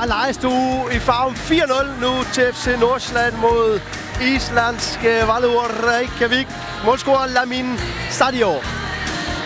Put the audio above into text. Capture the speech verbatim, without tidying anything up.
lejestue i farven fire nul nu til F C Nordsjælland mod islandske Valur Reykjavik. Målscorer Lamin Stadio.